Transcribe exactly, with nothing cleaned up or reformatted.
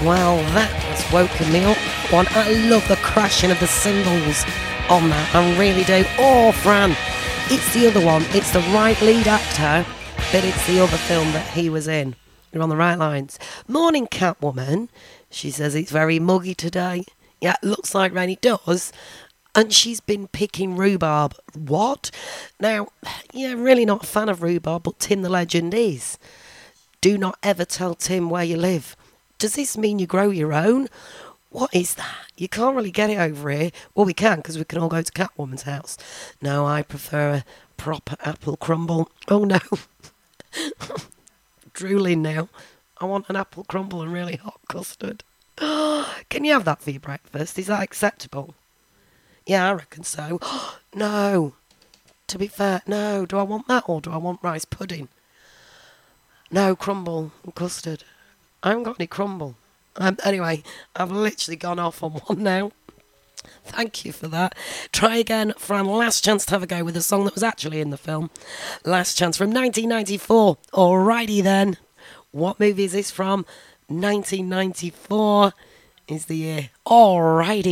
Well, that has woken me up. One, I love the crashing of the cymbals on that. I really do. Oh, Fran, it's the other one. It's the right lead actor, but it's the other film that he was in. You're on the right lines. Morning, Catwoman. She says it's very muggy today. Yeah, it looks like rain. It does. And she's been picking rhubarb. What? Now, yeah, really not a fan of rhubarb, but Tim the Legend is. Do not ever tell Tim where you live. Does this mean you grow your own? What is that? You can't really get it over here. Well, we can, because we can all go to Catwoman's house. No, I prefer a proper apple crumble. Oh, no. Drooling now. I want an apple crumble and really hot custard. Can you have that for your breakfast? Is that acceptable? Yeah, I reckon so. No. To be fair, no. Do I want that or do I want rice pudding? No, crumble and custard. I haven't got any crumble. Um, anyway, I've literally gone off on one now. Thank you for that. Try again, Fran. Last chance to have a go with a song that was actually in the film. Last chance from nineteen ninety-four. Alrighty then. What movie is this from? nineteen ninety-four is the year. Alrighty.